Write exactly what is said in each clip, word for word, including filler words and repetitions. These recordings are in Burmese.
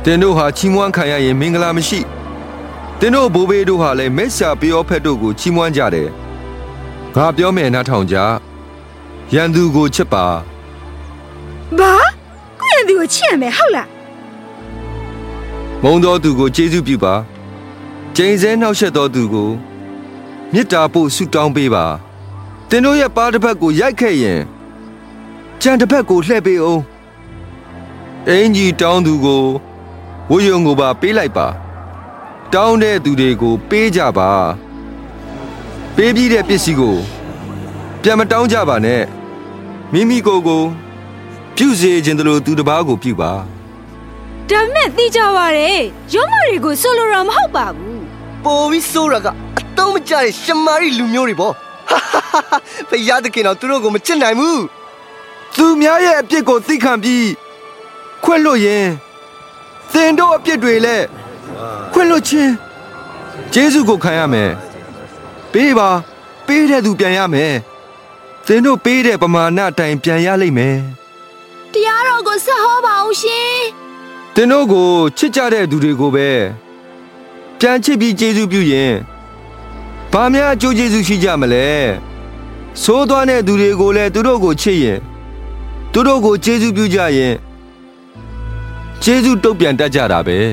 တင်တို့ဟာချီးမွမ်းခံရရင်မင်္ဂလာမရှိတင်တို့ဘိုးဘေးတို့ဟာလည်းမက်ဆာပျောဖက်တို့ကိုချီးမွမ်းကြတယ်ငါပြောမယ်နားထောင်ကြရန်သူကိုချစ်ပါဘာကိုရန်သူကိုချစ်ရမယ်ဟုတ်လားမုန်းသောသူကိုကျေးဇူးပြုပါကျိန်ဆဲနှောက်ယှက်သောသူကိုမေတ္တာပို့ဆုတောင်းပေးပါတင်တို့ရဲ့ပါးတစ်ဖက်ကိုရိုက်ခဲ့ရင်ကြံတစ်ဖက်ကိုလှည့်ပေးအောင်အင်ကြီးတောင်းသူကိုဝိယုံကိုပါပေးလိုက်ပါတောင်းတဲ့သူတွေကိုပေးကြပါပေးပြီးတဲ့ပစ္စည်းကိုပြန်မတောင်းကြပါနဲ့မိမိကိုယ်ကိုပြုစေခြင်းတို့သူတစ်ပါးကိုပြုပါဒါမဲ့သိကြပါရဲ့ရုံးမတွေကိုဆိုလိုတာမဟုတ်ပါဘူးပိုပြီးဆိုးတာကအတုံးမကျတဲ့ရှမာရီလူမျိုးတွေပေါ့ဖယားတခင်တော့သူတို့ကိုမချစ်နိုင်ဘူးသူများရဲ့အပြစ်ကိုသိခံပြီးခွင့်လွတ်ရင်သင်တို့အပြစ်တွေလည်းခွင့်လွတ်ခြင်းယေရှုကိုခံရမယ်ပေးပါပေးတဲ့သူပြန်ရမယ်သင်တို့ပေးတဲ့ပမာဏအတိုင်းပြန်ရလိမ့်မယ်တရားတော်ကိုဆက်ဟောပါအောင်ရှင်သင်တို့ကိုချစ်ကြတဲ့သူတွေကိုပဲပြန်ချစ်ပြီးယေရှုပြုရင်ဘာများအကျိုးကျေးဇူးရှိကြမလဲဆိုးသွားတဲ့သူတွေကိုလည်းသူတို့ကိုချစ်ရင်သူတို့ကိုယေရှုပြုကြရင်ယေရှုတုတ်ပြန်တတ်ကြတာပဲ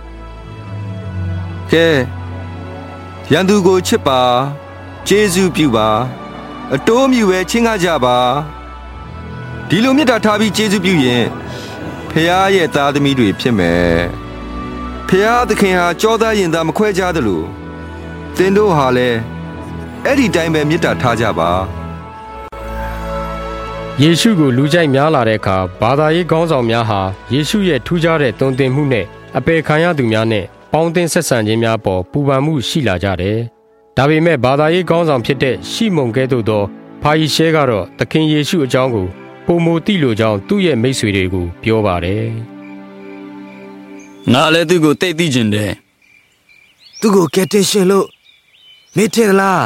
ကဲရန်သူကိုချစ်ပါယေရှုပြုပါအတိုးမြူပဲချင်းကားကြပါဒီလိုမေတ္တာထားပြီးယေရှုပြုရင်ဖခင်ရဲ့သားသမီးတွေဖြစ်မယ်ဖခင်သခင်ဟာကြောသားရင်သားမခွဲခြားသလိုသင်တို့ဟာလည်းအဲ့ဒီတိုင်းပဲမေတ္တာထားကြပါယေရှုကိုလူကြိုက်များလာတဲ့အခါဘာသာရေးခေါင်းဆောင်များဟာယေရှုရဲ့ထူးခြားတဲ့သွန်သင်မှုနဲ့အပေခံရသူများနဲ့ပေါင်းသင်းဆက်ဆံခြင်းများပေါ်ပူပန်မှုရှိလာကြတယ်။ဒါပေမဲ့ဘာသာရေးခေါင်းဆောင်ဖြစ်တဲ့ရှိမုန်ကဲ့သို့သောဖာရီရှဲကတော့သခင်ယေရှုအကြောင်းကိုပုံမသိလိုကြောင်းသူ့ရဲ့မိတ်ဆွေတွေကိုပြောပါတယ်။ငါလည်းသူ့ကိုတိတ်သိကျင်တယ်။သူ့ကိုကယ်တင်ရှင်လို့မေ့ထင်လား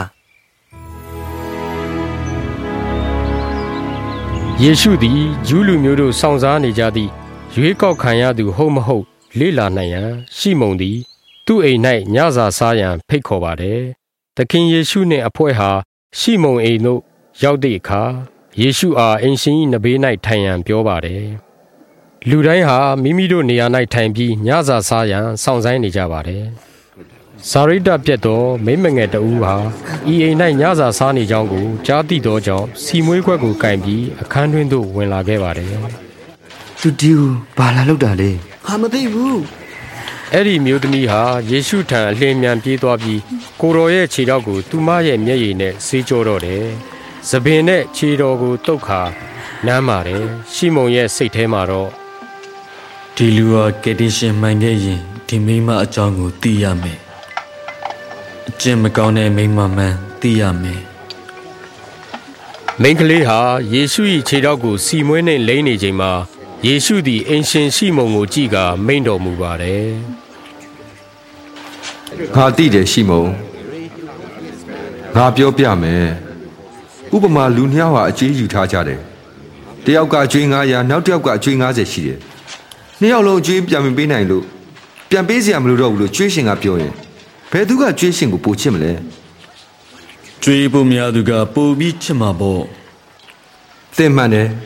ယေရှုသည်ဂျူးလူမျိုးတို့စောင့်စားနေကြသည့်ရွေးကောက်ခံရသူဟုတ်မဟုတ်လေ့လာနိုင်ရန်ရှိမုန်သည်သူ့အိမ်၌ညစာစားရန်ဖိတ်ခေါ်ပါတယ်။သခင်ယေရှုနှင့်အဖွဲ့ဟာရှိမုန်အိမ်သို့ရောက်သည့်အခါယေရှုအားအင်ရှင်၏နဘေး၌ထိုင်ရန်ပြောပါတယ်။လူတိုင်းဟာမိမိတို့နေရာ၌ထိုင်ပြီးညစာစားရန်စောင့်ဆိုင်းနေကြပါတယ်။စာရိတ္တပြတ်သောမိမငယ်တဦးဟာဤအိမ်၌ညစာစားနေကြောင်းကိုကြားသိသောကြောင့်စီမွေးခွက်ကိုကင်ပြီးအခန်းတွင်သို့ဝင်လာခဲ့ပါတယ်။သူဒီကိုဘာလာလောက်တာလဲ။ဟာမသိဘူး။အဲ့ဒီမျိုးသမီးဟာယေရှုထံအလင်းမြန်ပြေးသွားပြီးကိုတော်ရဲ့ခြေထောက်ကိုသူမရဲ့မျက်ရည်နဲ့ဆေးကြောတော့တယ်။သပင်နဲ့ခြေတော်ကိုတုတ်ခါနမ်းပါတယ်။ရှိမုန်ရဲ့စိတ်ထဲမှာတော့ဒီလူဟာကယ်တင်ရှင်မှန်ခဲ့ရင်ဒီမိမအကြောင်းကိုသိရမယ်။အကျင့်မကောင်းတဲ့မိမမှန်သိရမယ်။မိန်းကလေးဟာယေရှု၏ခြေထောက်ကိုစီမွေးနှင့်လိမ့်နေချိန်မှာယေရှုသည်အင်ရှင်ရှိမုန်ကိုကြည့်ကာမိန့်တော်မူပါတယ်။ငါသိတယ်ရှိမုန်ငါပြောပြမယ်။ဥပမာလူနှစ်ယောက်ဟာအကျေးယူထားကြတယ်။တယောက်ကကျွေးငါးရာနောက်တစ်ယောက်ကအကျွေးငါးဆယ်ရှိတယ်။နှစ်ယောက်လုံးကျွေးပြန်မပေးနိုင်လို့ပြန်ပေးစရာမလိုတော့ဘူးလို့ကျွေးရှင်ကပြောရင်ဘယ်သူကကျွေးရှင်ကိုပိုချစ်မလဲကျွေးဖို့များသူကပိုပြီးချစ်မှာပေါ့သင်မှန်တယ်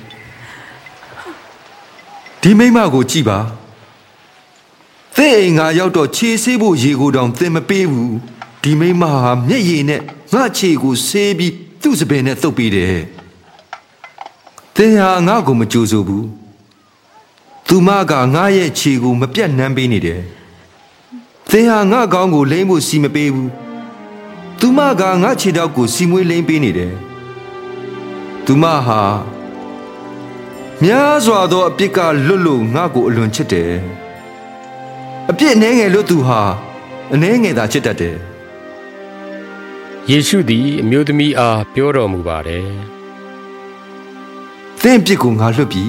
ဒီမိမကိုကြည့်ပါသင်အိမ်ငါရောက်တော့ခြေဆေးဖို့ရေကိုတောင်သင်မပေးဘူးဒီမိမဟာမျက်ရည်နဲ့ငါခြေကိုဆေးပြီးသူ့စပင်နဲ့သုတ်ပေးတယ်သင်ဟာငါ့ကိုမကြိုးဆိုဘူးသူမကငါရဲ့ခြေကိုမပြတ်နှမ်းပေးနေတယ်သင်ဟာငါကောင်းကိုလိမ့်ဖို့စီမပေးဘူးသူမကငါခြေထောက်ကိုစီမွေးလိမ့်ပေးနေတယ်သူမဟာများစွာသောအပြစ်ကလွတ်လို့ငါကိုအလွန်ချစ်တယ်အပြစ်အနှဲငယ်လို့သူဟာအနှဲငယ်သာချစ်တတ်တယ်ယေရှုသည်အမျိုးသမီးအားပြောတော်မူပါတယ်သင်ပြစ်ကိုငါလွတ်ပြီ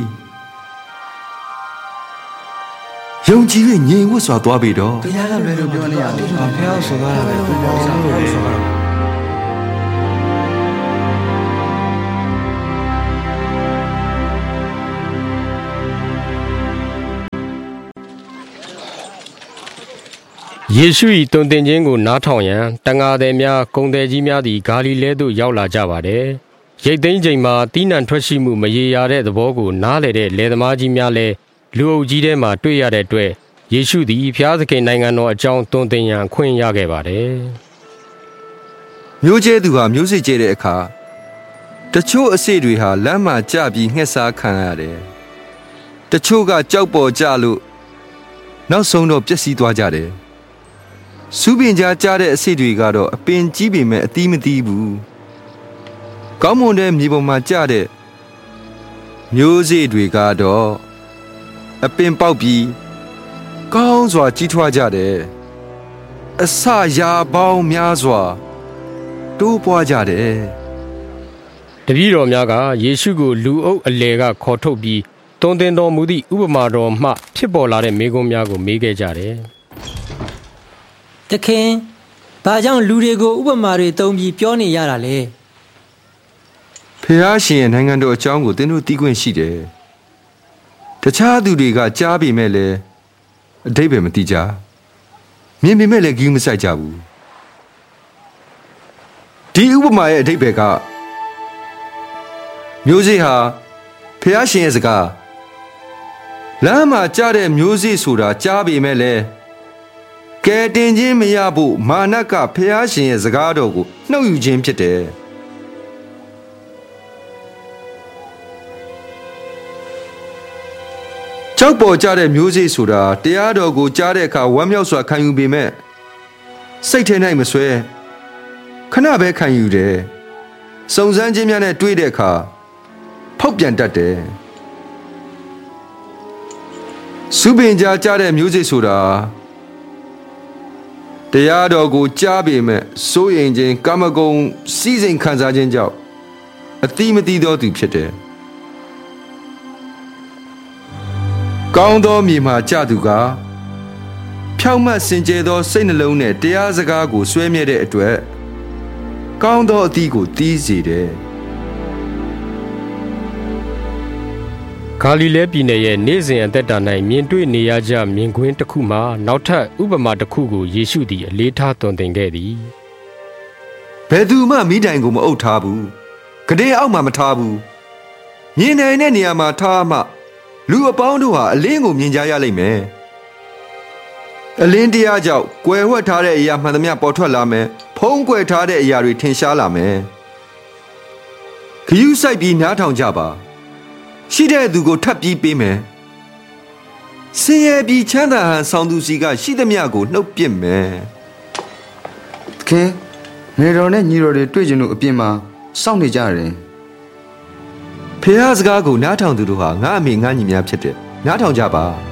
ယုံကြည်၍ငြိမ်ဝတ်စွာသွားပြီတော့ဘုရားကလွယ်လို့ပြောနေရတယ်ဘုရားဆိုသွားတာပဲဘုရားဆိုလို့ဆိုတာယေရှု၏တုန်တင်ခြင်းကိုနားထောင်ရန်တန်ဃာသည်များဂုဏ်သည်ကြီးများသည်ဂါလိလဲသို့ရောက်လာကြပါတယ်။ရိတ်သိမ်းချိန်မှာတီးနှံထွက်ရှိမှုမရေရာတဲ့သဘောကိုနားလည်တဲ့လယ်သမားကြီးများလည်းလူအုပ်ကြီးထဲမှာတွေ့ရတဲ့အတွက်ယေရှုသည်ဖျားသခင်နိုင်ငံတော်အကြောင်းတုန်တင်ရန်ခွင့်ရခဲ့ပါတယ်။မျိုးကျဲသူဟာမျိုးစိကျဲတဲ့အခါတချို့အစေတွေဟာလမ်းမှာကျပြီးငှက်စားခံရတယ်။တချို့ကကြောက်ပေါ်ကြလို့နောက်ဆုံးတော့ပျက်စီးသွားကြတယ်။စူးပင်ကြားကြားတဲ့အစေတွေကတော့အပင်ကြီးပေမဲ့အသီးမသီးဘူး။ကောင်းမွန်တဲ့မြေပေါ်မှာကျတဲ့မျိုးစေ့တွေကတော့အပင်ပေါက်ပြီးကောင်းစွာကြီးထွားကြတယ်။အစရာပေါင်းများစွာတိုးပွားကြတယ်။တပည့်တော်များကယေရှုကိုလူအုပ်အလယ်ကခေါ်ထုတ်ပြီးတုန်တင်တော်မူသည့်ဥပမာတော်မှဖြစ်ပေါ်လာတဲ့မေးခွန်းများကိုမေးခဲ့ကြတယ်။သခင်ဘာကြောင့်လူတွေကိုဥပမာတွေသုံးပြီးပြောနေရတာလဲ။ဖခင်ရှင်ရဲ့နိုင်ငံတော်အကြောင်းကိုသင်တို့သိခွင့်ရှိတယ်။တခြားသူတွေကကြားပေမဲ့လည်းအဓိပ္ပာယ်မသိကြ။မြင်ပေမဲ့လည်းဂရုမစိုက်ကြဘူး။ဒီဥပမာရဲ့အဓိပ္ပာယ်ကမျိုးစေ့ဟာဖခင်ရှင်ရဲ့စကားလမ်းမှာကြားတဲ့မျိုးစေ့ဆိုတာကြားပေမဲ့လည်းကဲတင်ခြင်းမရဖို့မာနကဖခင်ရှင်ရဲ့စကားတော်ကိုနှုတ်ယူခြင်းဖြစ်တယ်။ကြောက်ပေါ်ကြတဲ့မျိုးစေ့ဆိုတာတရားတော်ကိုကြားတဲ့အခါဝမ်းမြောက်စွာခံယူပေမဲ့စိတ်ထဲ၌မဆွဲခဏပဲခံယူတယ်။စုံစမ်းခြင်းများနဲ့တွေ့တဲ့အခါဖောက်ပြန်တတ်တယ်။စူးပင်ကြားကြားတဲ့မျိုးစေ့ဆိုတာတရားတော်ကိုကြားပေမဲ့စိုးရိမ်ခြင်းကာမဂုဏ်စီးစိမ်ခံစားခြင်းကြောင့်အတိမတိသောသူဖြစ်တယ်။ကောင်းသောမြေမှာကြသူကဖြောင့်မတ်စင်ကြယ်သောစိတ်နှလုံးနဲ့တရားစကားကိုဆွဲမြဲတဲ့အတွက်ကောင်းသောအသီးကိုတီးစေတယ်။ဂါလိလဲပြည်နယ်ရဲ့နေ့စဉ်အသက်တာ၌မြင်တွေ့နေရကြမြင်ကွင်းတစ်ခုမှာနောက်ထပ်ဥပမာတစ်ခုကိုယေရှုသည်အလေးထားသွန်သင်ခဲ့သည်။ဘယ်သူမှမိတိုင်ကိုမအုပ်ထားဘူး။ကတဲ့အောက်မှာမထားဘူး။မြင်နိုင်တဲ့နေရာမှာထားမှလူအပေါင်းတို့ဟာအလင်းကိုမြင်ကြရလိမ့်မယ်။အလင်းတရားကြောင့်ကွယ်ဝှက်ထားတဲ့အရာမှန်သမျှပေါ်ထွက်လာမယ်။ဖုံးကွယ်ထားတဲ့အရာတွေထင်ရှားလာမယ်။ခရူးဆိုင်ပြီးနားထောင်ကြပါ။ရှိတဲ့သူကိုထပ်ပြီးပေးမယ်။ဆင်းရဲပြီးချမ်းသာဟန်ဆောင်သူစီကရှိသမျှကိုနှုတ်ပစ်မယ်။သခင်ငယ်တော်နဲ့ညီတော်တွေတွေ့ကြလို့အပြင်မှာစောင့်နေကြတယ်။ဖခင်စကားကိုနားထောင်သူတို့ဟာငါအမေငါညီများဖြစ်တယ်။နားထောင်ကြပါ။